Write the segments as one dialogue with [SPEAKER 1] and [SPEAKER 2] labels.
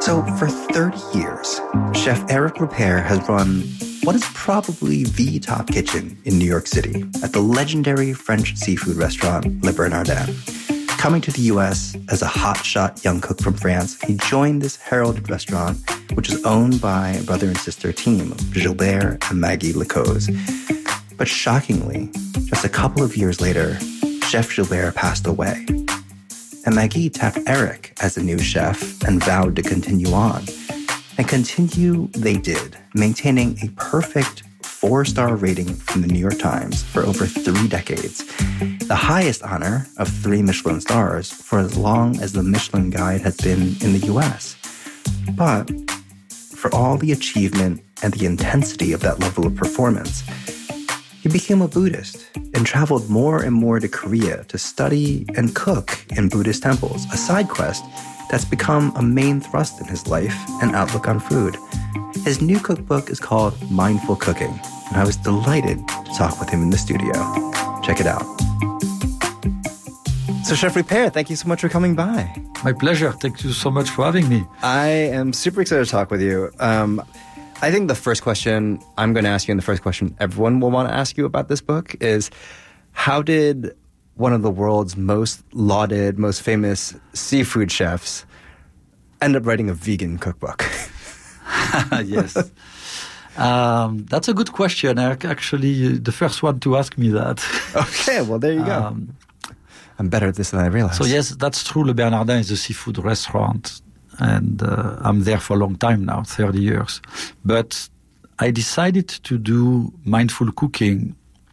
[SPEAKER 1] So for 30 years, Chef Eric Ripert has run what is probably the top kitchen in New York City at the legendary French seafood restaurant Le Bernardin. Coming to the U.S. as a hotshot young cook from France, he joined this heralded restaurant, which is owned by a brother and sister team of Gilbert and Maggie Lacoze. But shockingly, just a couple of years later, Chef Gilbert passed away. And Maggie tapped Eric as a new chef and vowed to continue on. And continue they did, maintaining a perfect 4-star rating from the New York Times for over 3 decades, the highest honor of 3 Michelin stars for as long as the Michelin Guide has been in the U.S. But for all the achievement and the intensity of that level of performance, he became a Buddhist and traveled more and more to Korea to study and cook in Buddhist temples, a side quest that's become a main thrust in his life and outlook on food. His new cookbook is called Mindful Cooking, and I was delighted to talk with him in the studio. Check it out. So Chef Ripert, thank you so much for coming by.
[SPEAKER 2] My pleasure. Thank you so much for having me.
[SPEAKER 1] I am super excited to talk with you. I think the first question I'm going to ask you, and the first question everyone will want to ask you about this book is, how did one of the world's most lauded, most famous seafood chefs end up writing a vegan cookbook?
[SPEAKER 2] Yes. That's a good question, Eric. Actually, the first one to ask me that.
[SPEAKER 1] Okay, well, there you go. I'm better at this than I realized.
[SPEAKER 2] So yes, that's true. Le Bernardin is a seafood restaurant. And I'm there for a long time now, 30 years. But I decided to do mindful cooking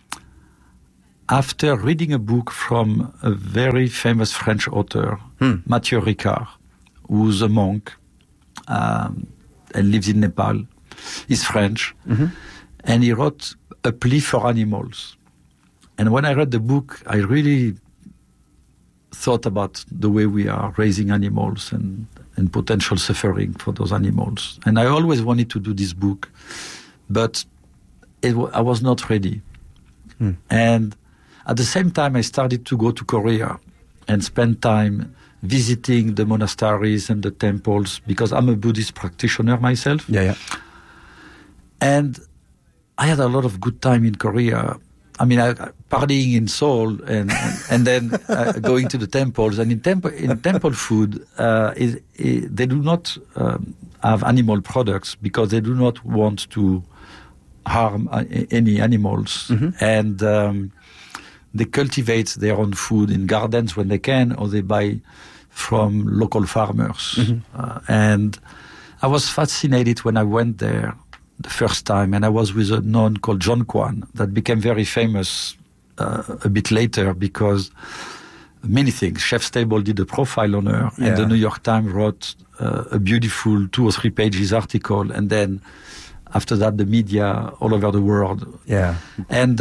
[SPEAKER 2] after reading a book from a very famous French author, Mathieu Ricard, who's a monk and lives in Nepal. He's French. Mm-hmm. And he wrote A Plea for Animals. And when I read the book, I really thought about the way we are raising animals and potential suffering for those animals. And I always wanted to do this book, but I was not ready. And at the same time, I started to go to Korea and spend time visiting the monasteries and the temples, because I'm a Buddhist practitioner myself.
[SPEAKER 1] Yeah.
[SPEAKER 2] And I had a lot of good time in Korea. I mean, partying in Seoul and then going to the temples. And in temple food, they do not have animal products because they do not want to harm any animals. Mm-hmm. And they cultivate their own food in gardens when they can, or they buy from local farmers. Mm-hmm. And I was fascinated when I went there the first time, and I was with a nun called John Kwan that became very famous a bit later because many things. Chef's Table did a profile on her, and the New York Times wrote a beautiful 2 or 3 pages article, and then after that the media all over the world.
[SPEAKER 1] Yeah.
[SPEAKER 2] And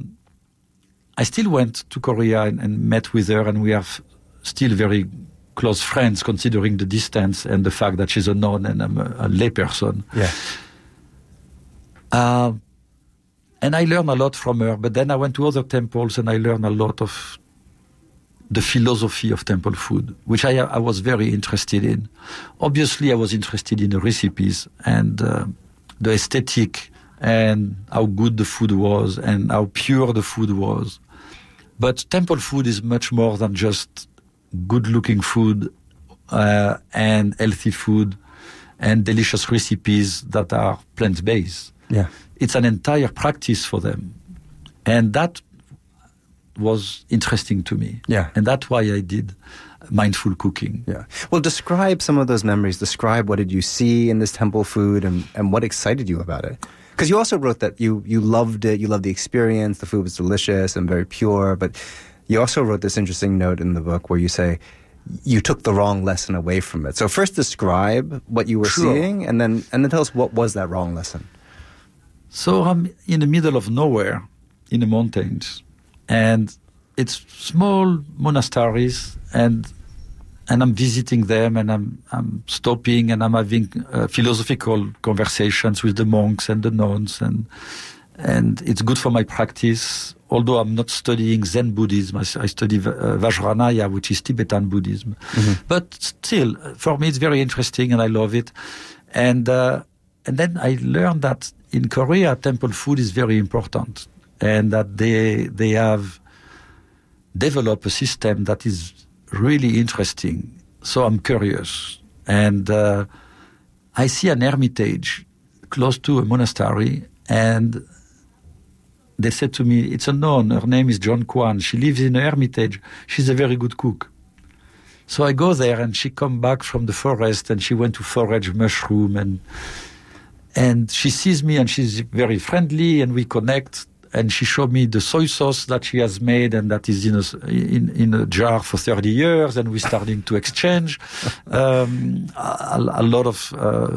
[SPEAKER 2] I still went to Korea and met with her, and we are still very close friends considering the distance and the fact that she's a nun and I'm a lay person.
[SPEAKER 1] Yeah.
[SPEAKER 2] And I learned a lot from her, but then I went to other temples and I learned a lot of the philosophy of temple food, which I was very interested in. Obviously, I was interested in the recipes and the aesthetic and how good the food was and how pure the food was. But temple food is much more than just good-looking food and healthy food and delicious recipes that are plant-based.
[SPEAKER 1] Yeah.
[SPEAKER 2] It's an entire practice for them. And that was interesting to me.
[SPEAKER 1] Yeah.
[SPEAKER 2] And that's why I did mindful cooking.
[SPEAKER 1] Yeah. Well, describe some of those memories. Describe what did you see in this temple food and what excited you about it. Because you also wrote that you loved it, you loved the experience, the food was delicious and very pure, but you also wrote this interesting note in the book where you say you took the wrong lesson away from it. So first describe what you were seeing and then tell us what was that wrong lesson.
[SPEAKER 2] So I'm in the middle of nowhere in the mountains, and it's small monasteries, and I'm visiting them, and I'm stopping, and I'm having philosophical conversations with the monks and the nuns, and and it's good for my practice. Although I'm not studying Zen Buddhism, I study Vajrayana, which is Tibetan Buddhism. But still, for me, it's very interesting, and I love it. And then I learned that in Korea, temple food is very important, and that they have developed a system that is really interesting. So I'm curious, and I see an hermitage close to a monastery, and they said to me, it's a nun, her name is John Kwan, she lives in a hermitage, she's a very good cook. So I go there, and she come back from the forest, and she went to forage mushroom, and she sees me, and she's very friendly, and we connect, and she showed me the soy sauce that she has made, and that is in a jar for 30 years, and we're starting to exchange a lot of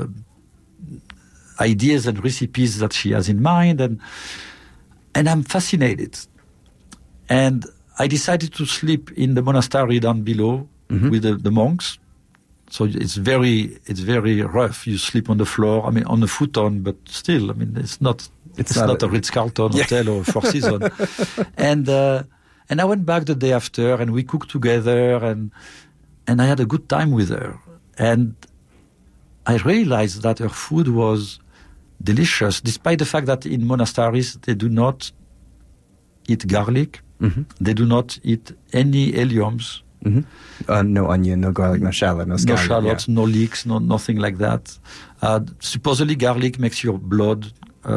[SPEAKER 2] ideas and recipes that she has in mind, and I'm fascinated. And I decided to sleep in the monastery down below with the monks. So it's very rough. You sleep on the floor, on a futon, but still, it's not a Ritz-Carlton hotel or Four Seasons. And I went back the day after, and we cooked together, and I had a good time with her. And I realized that her food was delicious, despite the fact that in monasteries they do not eat garlic, they do not eat any legumes.
[SPEAKER 3] No onion, no garlic, no shallot, no scallion.
[SPEAKER 2] No shallots, no leeks, nothing like that. Supposedly garlic makes your blood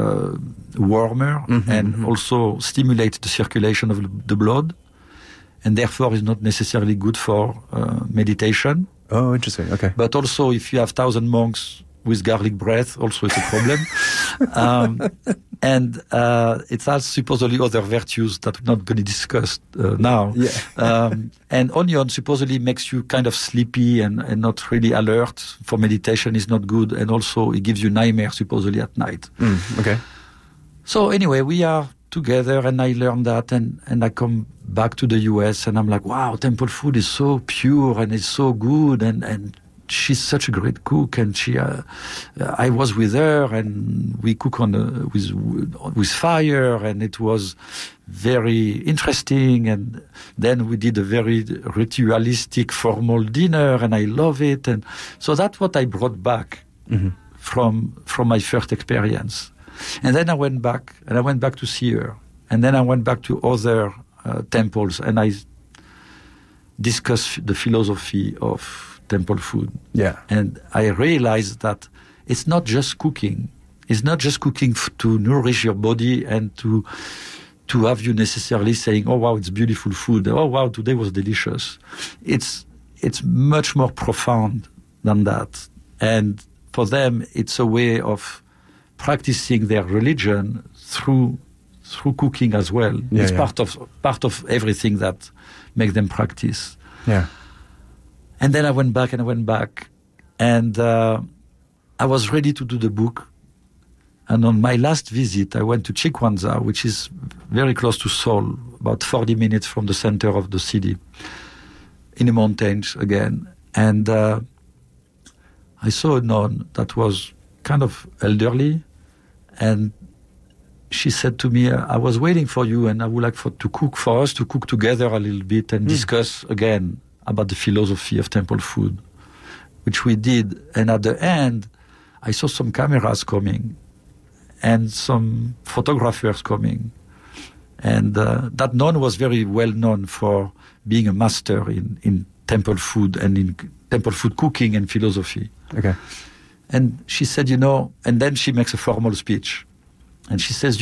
[SPEAKER 2] warmer and also stimulates the circulation of the blood, and therefore is not necessarily good for meditation.
[SPEAKER 3] Oh, interesting. Okay.
[SPEAKER 2] But also, if you have 1,000 monks with garlic breath, also it's a problem. And it has supposedly other virtues that we're not going to discuss now.
[SPEAKER 3] Yeah.
[SPEAKER 2] And onion supposedly makes you kind of sleepy and not really alert. For meditation is not good. And also it gives you nightmares supposedly at night.
[SPEAKER 3] Okay.
[SPEAKER 2] So anyway, we are together, and I learned that, and I come back to the US, and I'm like, wow, temple food is so pure and it's so good, and she's such a great cook, and I was with her, and we cook with fire, and it was very interesting. And then we did a very ritualistic, formal dinner, and I love it. And so that's what I brought back from my first experience. And then I went back to see her, and then I went back to other temples, and I discussed the philosophy of temple food.
[SPEAKER 3] Yeah.
[SPEAKER 2] And I realized that it's not just cooking. It's not just cooking to nourish your body and to have you necessarily saying, oh wow, it's beautiful food. Oh wow, today was delicious. It's much more profound than that. And for them, it's a way of practicing their religion through cooking as well.
[SPEAKER 3] Yeah,
[SPEAKER 2] it's part of everything that makes them practice.
[SPEAKER 3] Yeah.
[SPEAKER 2] And then I went back, and I was ready to do the book. And on my last visit, I went to Chikwanza, which is very close to Seoul, about 40 minutes from the center of the city, in the mountains again. And I saw a nun that was kind of elderly, and she said to me, I was waiting for you, and I would like for us to cook together a little bit and discuss again about the philosophy of temple food, which we did. And at the end, I saw some cameras coming and some photographers coming. And that nun was very well known for being a master in temple food and in temple food cooking and philosophy.
[SPEAKER 3] Okay.
[SPEAKER 2] And she said, and then she makes a formal speech. And she says,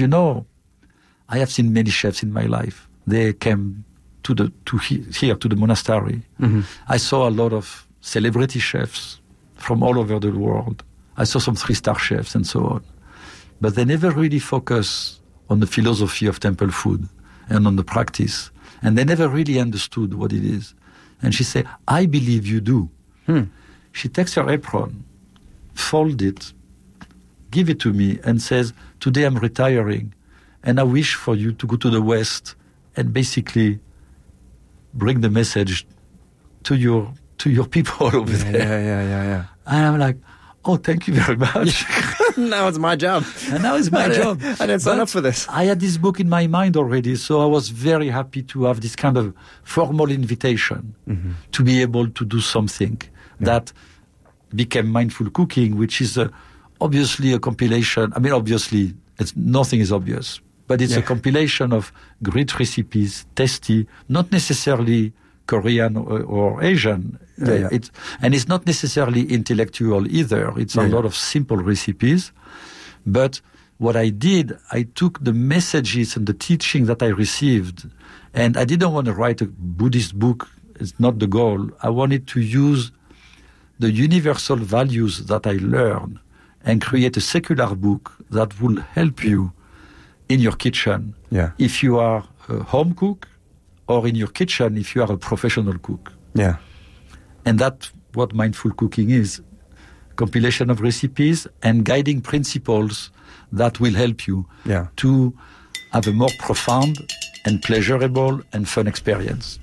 [SPEAKER 2] I have seen many chefs in my life. They came to the monastery. I saw a lot of celebrity chefs from all over the world. I saw some 3-star chefs and so on. But they never really focus on the philosophy of temple food and on the practice. And they never really understood what it is. And she said, I believe you do. She takes her apron, fold it, give it to me, and says, today I'm retiring, and I wish for you to go to the West and basically bring the message to your people over there.
[SPEAKER 3] Yeah.
[SPEAKER 2] And I'm like, oh, thank you very much.
[SPEAKER 3] Now it's my job.
[SPEAKER 2] And now it's my job.
[SPEAKER 3] I didn't sign
[SPEAKER 2] But
[SPEAKER 3] up for this.
[SPEAKER 2] I had this book in my mind already, so I was very happy to have this kind of formal invitation to be able to do something that became Mindful Cooking, which is obviously a compilation. I mean, obviously, nothing is obvious, but it's a compilation of great recipes, tasty, not necessarily Korean or Asian. And it's not necessarily intellectual either. It's a lot of simple recipes. But what I did, I took the messages and the teaching that I received, and I didn't want to write a Buddhist book. It's not the goal. I wanted to use the universal values that I learned and create a secular book that will help you in your kitchen if you are a home cook, or in your kitchen if you are a professional cook.
[SPEAKER 3] Yeah.
[SPEAKER 2] And that's what Mindful Cooking is. Compilation of recipes and guiding principles that will help you to have a more profound and pleasurable and fun experience.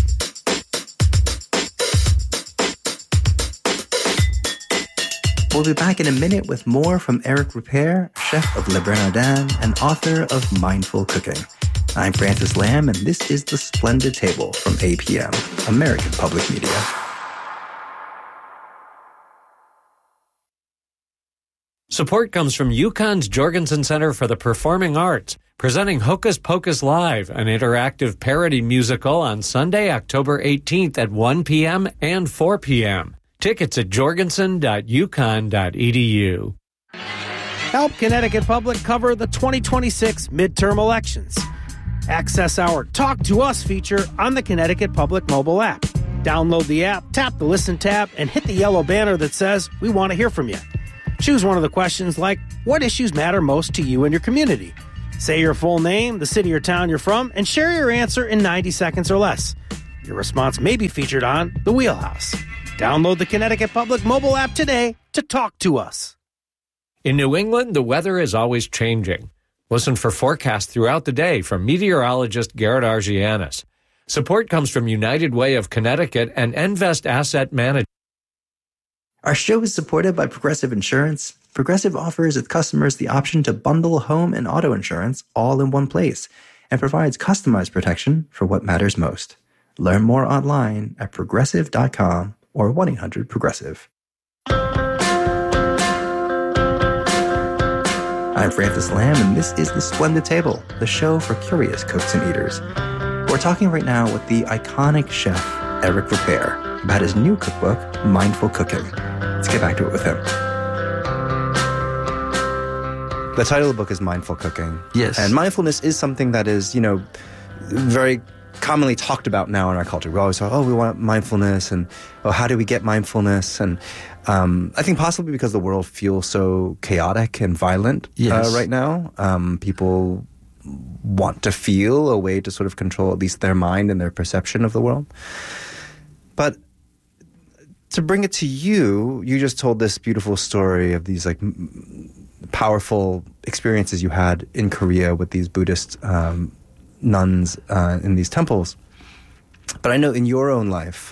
[SPEAKER 1] We'll be back in a minute with more from Eric Ripert, chef of Le Bernardin and author of Mindful Cooking. I'm Francis Lamb, and this is The Splendid Table from APM, American Public Media.
[SPEAKER 4] Support comes from UConn's Jorgensen Center for the Performing Arts, presenting Hocus Pocus Live, an interactive parody musical on Sunday, October 18th at 1 p.m. and 4 p.m. Tickets at jorgensen.uconn.edu.
[SPEAKER 5] Help Connecticut Public cover the 2026 midterm elections. Access our Talk to Us feature on the Connecticut Public mobile app. Download the app, tap the Listen tab, and hit the yellow banner that says, "We want to hear from you." Choose one of the questions like, what issues matter most to you and your community? Say your full name, the city or town you're from, and share your answer in 90 seconds or less. Your response may be featured on The Wheelhouse. Download the Connecticut Public mobile app today to talk to us.
[SPEAKER 4] In New England, the weather is always changing. Listen for forecasts throughout the day from meteorologist Garrett Argianis. Support comes from United Way of Connecticut and Envest Asset Management.
[SPEAKER 1] Our show is supported by Progressive Insurance. Progressive offers its customers the option to bundle home and auto insurance all in one place and provides customized protection for what matters most. Learn more online at progressive.com or 1-800-PROGRESSIVE. I'm Francis Lamb, and this is The Splendid Table, the show for curious cooks and eaters. We're talking right now with the iconic chef, Eric Ripert, about his new cookbook, Mindful Cooking. Let's get back to it with him.
[SPEAKER 3] The title of the book is Mindful Cooking.
[SPEAKER 2] Yes.
[SPEAKER 3] And mindfulness is something that is, very commonly talked about now in our culture. We always talk, we want mindfulness, and how do we get mindfulness? And I think possibly because the world feels so chaotic and violent right now. People want to feel a way to sort of control at least their mind and their perception of the world. But to bring it to you, you just told this beautiful story of these powerful experiences you had in Korea with these Buddhist nuns in these temples. But I know in your own life,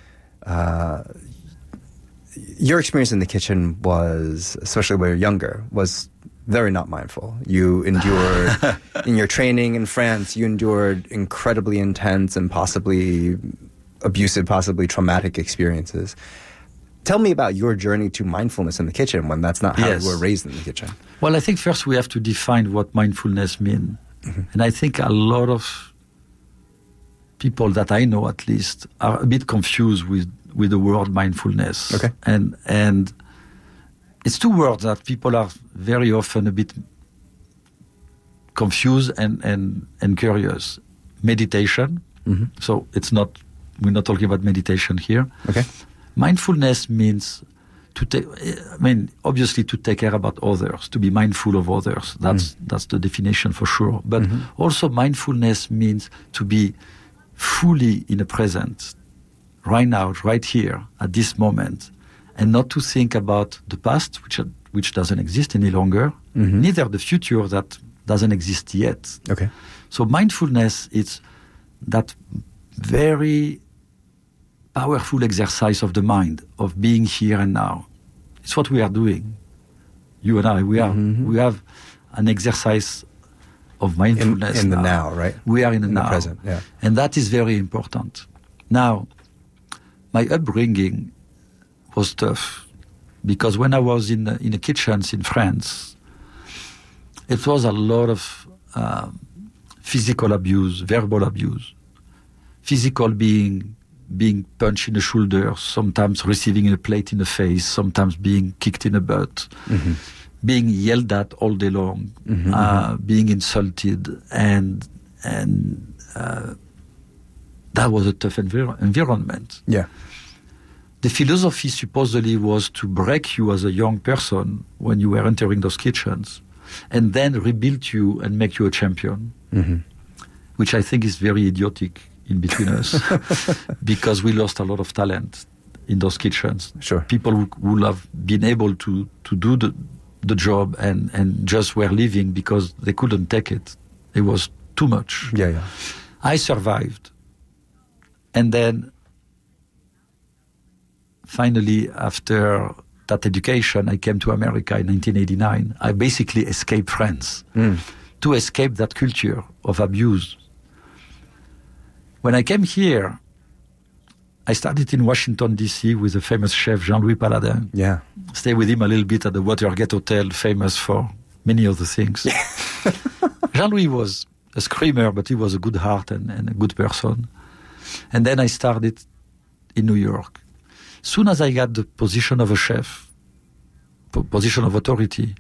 [SPEAKER 3] your experience in the kitchen was, especially when you were younger, was very not mindful. You endured, in your training in France, you endured incredibly intense and possibly abusive, possibly traumatic experiences. Tell me about your journey to mindfulness in the kitchen when that's not how you were raised in the kitchen.
[SPEAKER 2] Well, I think first we have to define what mindfulness means. Mm-hmm. And I think a lot of people that I know, at least, are a bit confused with the word mindfulness.
[SPEAKER 3] Okay.
[SPEAKER 2] And it's two words that people are very often a bit confused and curious. Meditation. Mm-hmm. So we're not talking about meditation here.
[SPEAKER 3] Okay.
[SPEAKER 2] Mindfulness means obviously to take care about others, to be mindful of others. That's the definition for sure. But also mindfulness means to be fully in the present, right now, right here, at this moment, and not to think about the past, which doesn't exist any longer, neither the future that doesn't exist yet.
[SPEAKER 3] Okay.
[SPEAKER 2] So mindfulness is that very powerful exercise of the mind, of being here and now. It's what we are doing. You and I, we have an exercise of mindfulness
[SPEAKER 3] in the now, right?
[SPEAKER 2] We are in the now,
[SPEAKER 3] present, yeah.
[SPEAKER 2] And that is very important. Now, my upbringing was tough because when I was in the kitchens in France, it was a lot of physical abuse, verbal abuse. Physical being punched in the shoulder, sometimes receiving a plate in the face, sometimes being kicked in the butt, being yelled at all day long, being insulted, and that was a tough environment.
[SPEAKER 3] Yeah.
[SPEAKER 2] The philosophy supposedly was to break you as a young person when you were entering those kitchens, and then rebuild you and make you a champion, which I think is very idiotic in between us, because we lost a lot of talent in those kitchens.
[SPEAKER 3] Sure.
[SPEAKER 2] People who would have been able to do the job and just were leaving because they couldn't take it. It was too much.
[SPEAKER 3] Yeah.
[SPEAKER 2] I survived. And then finally, after that education, I came to America in 1989. I basically escaped France to escape that culture of abuse. When I came here, I started in Washington, D.C. with the famous chef Jean-Louis Paladin.
[SPEAKER 3] Yeah.
[SPEAKER 2] Stayed with him a little bit at the Watergate Hotel, famous for many other things. Jean-Louis was a screamer, but he was a good heart and a good person. And then I started in New York. Soon as I got the position of a chef, position of authority,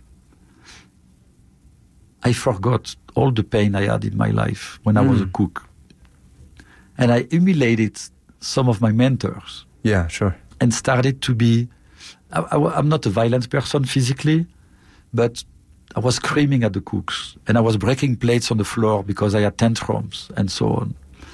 [SPEAKER 2] I forgot all the pain I had in my life when I was a cook. And I emulated some of my mentors.
[SPEAKER 3] Yeah, sure.
[SPEAKER 2] And started to be... I'm not a violent person physically, but I was screaming at the cooks. And I was breaking plates on the floor because I had tantrums and so on.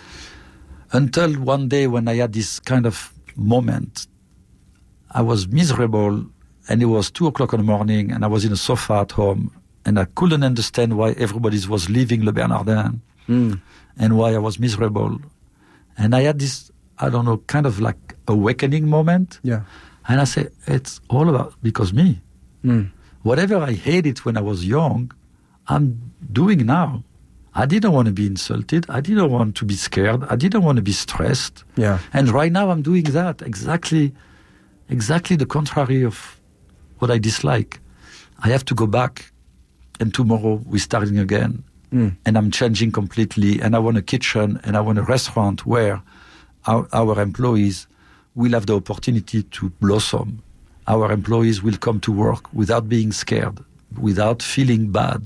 [SPEAKER 2] Until one day when I had this kind of moment, I was miserable, and it was 2:00 in the morning, and I was in a sofa at home, and I couldn't understand why everybody was leaving Le Bernardin and why I was miserable. And I had this, I don't know, kind of like awakening moment.
[SPEAKER 3] Yeah.
[SPEAKER 2] And I said, it's all about because me. Whatever I hated when I was young, I'm doing now. I didn't want to be insulted. I didn't want to be scared. I didn't want to be stressed.
[SPEAKER 3] Yeah.
[SPEAKER 2] And right now I'm doing that. Exactly the contrary of what I dislike. I have to go back, and tomorrow we're starting again. And I'm changing completely. And I want a kitchen and I want a restaurant where our employees will have the opportunity to blossom. Our employees will come to work without being scared, without feeling bad,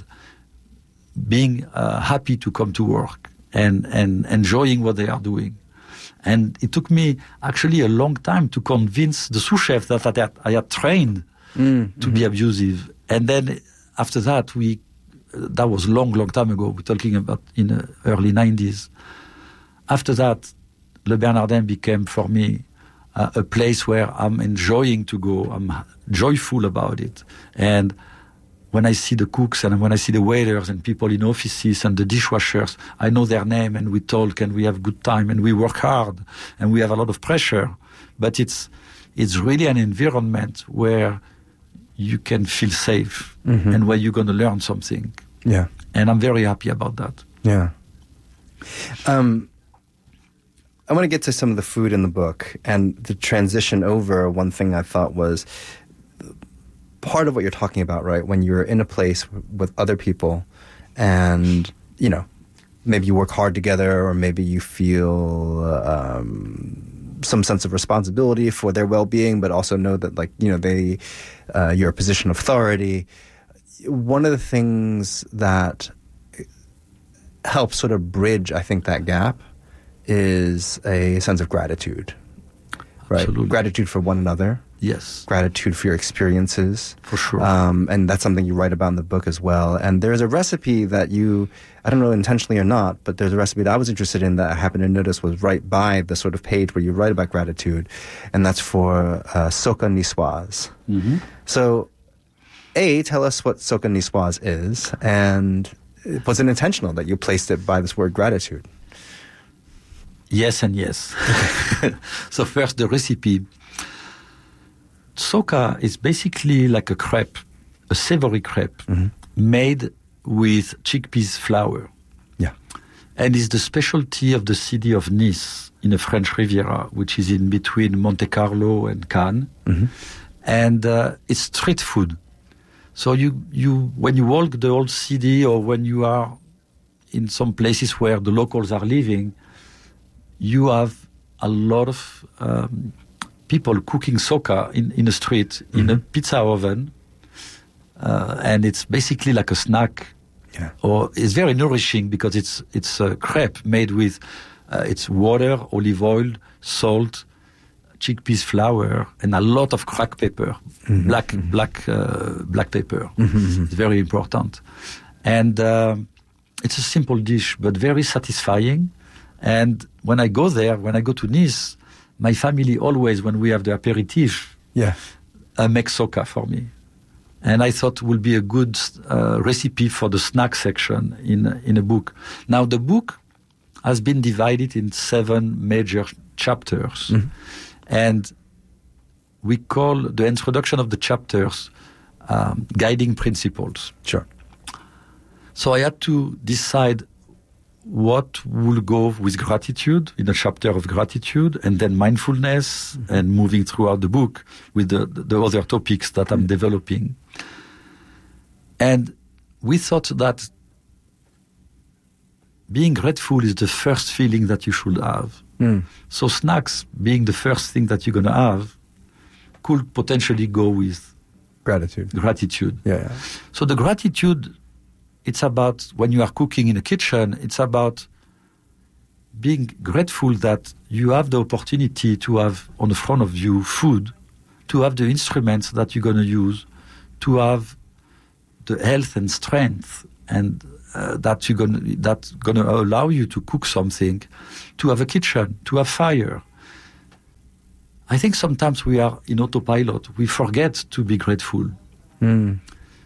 [SPEAKER 2] being happy to come to work and enjoying what they are doing. And it took me actually a long time to convince the sous chef that I had trained to be abusive. And then after that, that was long time ago. We're talking about in the early 90s. After that, Le Bernardin became for me a place where I'm enjoying to go. I'm joyful about it. And when I see the cooks and when I see the waiters and people in offices and the dishwashers, I know their name and we talk and we have good time and we work hard and we have a lot of pressure. But it's really an environment where you can feel safe and where you're going to learn something.
[SPEAKER 3] Yeah.
[SPEAKER 2] And I'm very happy about that.
[SPEAKER 3] Yeah. I want to get to some of the food in the book, and the transition over. One thing I thought was part of what you're talking about, right? When you're in a place with other people and, maybe you work hard together, or maybe you feel some sense of responsibility for their well-being, but also know that, you're a position of authority. One of the things that helps sort of bridge, I think, that gap is a sense of gratitude, right?
[SPEAKER 2] Absolutely.
[SPEAKER 3] Gratitude for one another.
[SPEAKER 2] Yes.
[SPEAKER 3] Gratitude for your experiences.
[SPEAKER 2] For sure.
[SPEAKER 3] And that's something you write about in the book as well. And there's a recipe that I don't know intentionally or not, but there's a recipe that I was interested in that I happened to notice was right by the sort of page where you write about gratitude. And that's for soca niçoise. So, tell us what soca niçoise is, and was it intentional that you placed it by this word gratitude?
[SPEAKER 2] Yes and yes. So first, the recipe. Soca is basically like a crepe, a savory crepe made with chickpeas flour.
[SPEAKER 3] Yeah.
[SPEAKER 2] And it's the specialty of the city of Nice in the French Riviera, which is in between Monte Carlo and Cannes. And it's street food. So you when you walk the old city, or when you are in some places where the locals are living, you have a lot of people cooking soca in the street, in a pizza oven. And it's basically like a snack.
[SPEAKER 3] Yeah.
[SPEAKER 2] Or it's very nourishing because it's a crepe made with it's water, olive oil, salt, chickpeas flour, and a lot of cracked pepper, black pepper. It's very important. And it's a simple dish, but very satisfying. And when I go there, when I go to Nice, my family always, when we have the aperitif, make soca for me. And I thought it would be a good recipe for the snack section in a book. Now, the book has been divided in 7 major chapters. And we call the introduction of the chapters guiding principles.
[SPEAKER 3] Sure.
[SPEAKER 2] So I had to decide what will go with gratitude in a chapter of gratitude, and then mindfulness, and moving throughout the book with the other topics that I'm developing. And we thought that being grateful is the first feeling that you should have. So snacks, being the first thing that you're going to have, could potentially go with
[SPEAKER 3] gratitude. Yeah.
[SPEAKER 2] So the gratitude, it's about, when you are cooking in a kitchen, it's about being grateful that you have the opportunity to have on the front of you food, to have the instruments that you're going to use, to have the health and strength, and that's going to allow you to cook something, to have a kitchen, to have fire. I think sometimes we are in autopilot. We forget to be grateful. And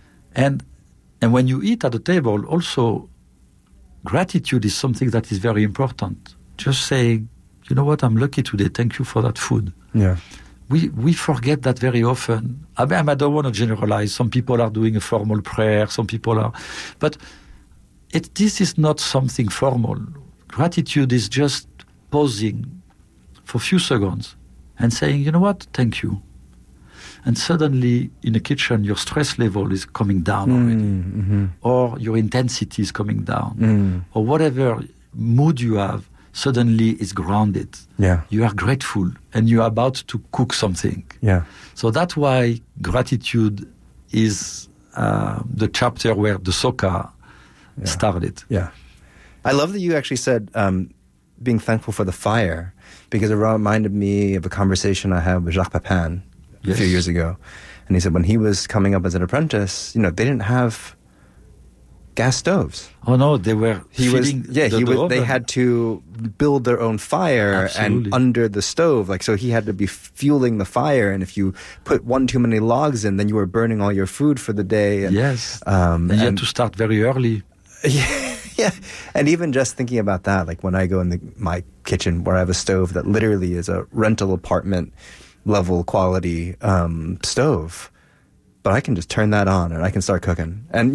[SPEAKER 2] when you eat at the table, also, gratitude is something that is very important. Just saying, you know what, I'm lucky today. Thank you for that food.
[SPEAKER 3] Yeah.
[SPEAKER 2] We forget that very often. I don't want to generalize. Some people are doing a formal prayer. Some people are... But this is not something formal. Gratitude is just pausing for a few seconds and saying, you know what, thank you. And suddenly, in the kitchen, your stress level is coming down already. Or your intensity is coming down. Or whatever mood you have, suddenly is grounded.
[SPEAKER 3] Yeah.
[SPEAKER 2] You are grateful, and you are about to cook something.
[SPEAKER 3] Yeah.
[SPEAKER 2] So that's why gratitude is the chapter where the soca started.
[SPEAKER 3] Yeah. I love that you actually said being thankful for the fire, because it reminded me of a conversation I had with Jacques Pepin a few years ago. And he said when he was coming up as an apprentice, they didn't have gas stoves.
[SPEAKER 2] Oh no, they were
[SPEAKER 3] they had to build their own fire.
[SPEAKER 2] Absolutely.
[SPEAKER 3] And under the stove, so he had to be fueling the fire, and if you put one too many logs in, then you were burning all your food for the day. And,
[SPEAKER 2] and you had to start very early.
[SPEAKER 3] Yeah, and even just thinking about that, like when I go in my kitchen where I have a stove that literally is a rental apartment level quality stove, but I can just turn that on and I can start cooking. And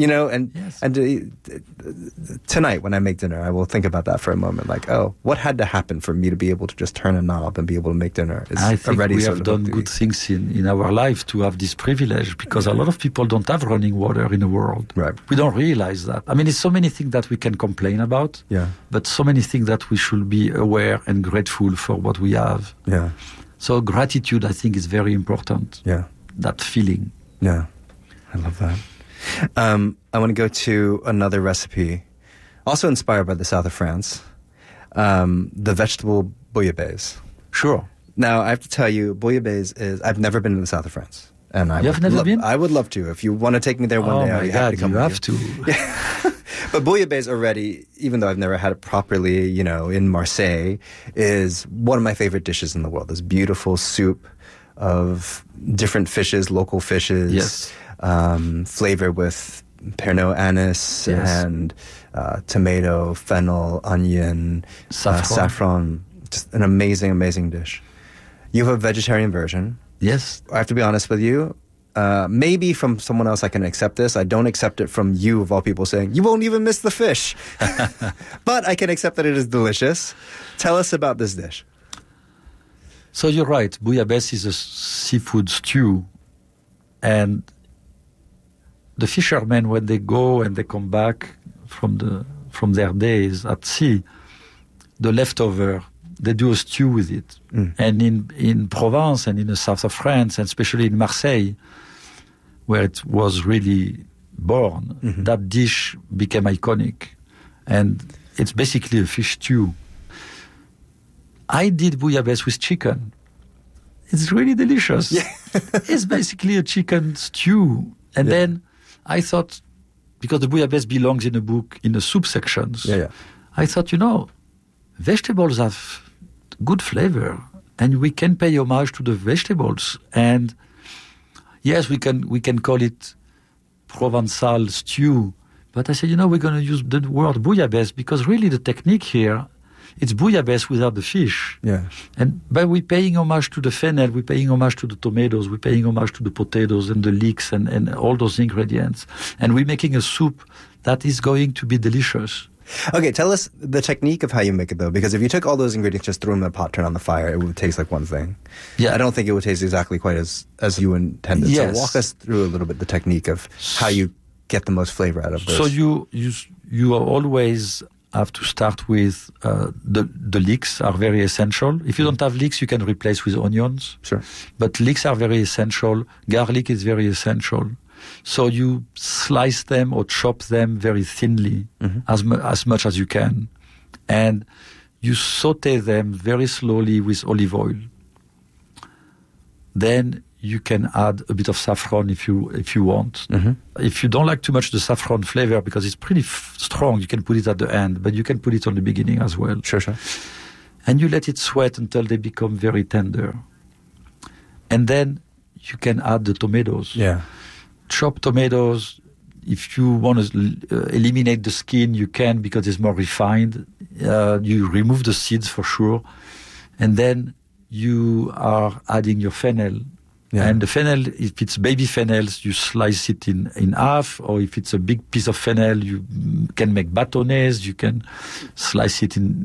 [SPEAKER 3] tonight when I make dinner, I will think about that for a moment. Like, oh, what had to happen for me to be able to just turn a knob and be able to make dinner?
[SPEAKER 2] I think we have done good things in our life to have this privilege, because a lot of people don't have running water in the world.
[SPEAKER 3] Right.
[SPEAKER 2] We don't realize that. I mean, it's so many things that we can complain about, but so many things that we should be aware and grateful for what we have.
[SPEAKER 3] Yeah.
[SPEAKER 2] So gratitude, I think, is very important.
[SPEAKER 3] Yeah.
[SPEAKER 2] That feeling.
[SPEAKER 3] Yeah, I love that. I want to go to another recipe, also inspired by the south of France, the vegetable bouillabaisse.
[SPEAKER 2] Sure.
[SPEAKER 3] Now, I have to tell you, bouillabaisse is... I've never been to the south of France. And
[SPEAKER 2] you have never been?
[SPEAKER 3] I would love to. If you want to take me there one day, I'd be happy to come with you.
[SPEAKER 2] You have to.
[SPEAKER 3] But bouillabaisse already, even though I've never had it properly, in Marseille, is one of my favorite dishes in the world. This beautiful soup of different fishes, local fishes, flavored with Pernod anise and tomato, fennel, onion, saffron. Just an amazing, amazing dish. You have a vegetarian version.
[SPEAKER 2] Yes.
[SPEAKER 3] I have to be honest with you. Maybe from someone else I can accept this. I don't accept it from you, of all people, saying, you won't even miss the fish. But I can accept that it is delicious. Tell us about this dish.
[SPEAKER 2] So you're right. Bouillabaisse is a seafood stew. And the fishermen, when they go and they come back from their days at sea, the leftover, they do a stew with it. And in Provence and in the south of France, and especially in Marseille, where it was really born, that dish became iconic. And it's basically a fish stew. I did bouillabaisse with chicken. It's really delicious. Yeah. It's basically a chicken stew. And then I thought, because the bouillabaisse belongs in a book in the soup sections, I thought, vegetables have good flavor, and we can pay homage to the vegetables. And yes, we can call it Provençal stew. But I said, we're going to use the word bouillabaisse, because really the technique here, it's bouillabaisse without the fish. Yeah. And by we're paying homage to the fennel, we're paying homage to the tomatoes, we're paying homage to the potatoes and the leeks and all those ingredients. And we're making a soup that is going to be delicious.
[SPEAKER 3] Okay, tell us the technique of how you make it, though, because if you took all those ingredients, just threw them in a pot, turn on the fire, it would taste like one thing. Yeah. I don't think it would taste exactly quite as you intended. Yes. So walk us through a little bit the technique of how you get the most flavor out of this.
[SPEAKER 2] So you always have to start with the leeks are very essential. If you don't have leeks, you can replace with onions.
[SPEAKER 3] Sure.
[SPEAKER 2] But leeks are very essential. Garlic is very essential. So you slice them or chop them very thinly, as much as you can. And you saute them very slowly with olive oil. Then you can add a bit of saffron if you want. If you don't like too much the saffron flavor, because it's pretty strong, you can put it at the end, but you can put it on the beginning as well.
[SPEAKER 3] Sure.
[SPEAKER 2] And you let it sweat until they become very tender. And then you can add the tomatoes.
[SPEAKER 3] Yeah.
[SPEAKER 2] Chopped tomatoes. If you want to eliminate the skin, you can, because it's more refined. You remove the seeds for sure. And then you are adding your fennel. Yeah. And the fennel, if it's baby fennels, you slice it in half, or if it's a big piece of fennel, you can make bâtonnets, you can slice it in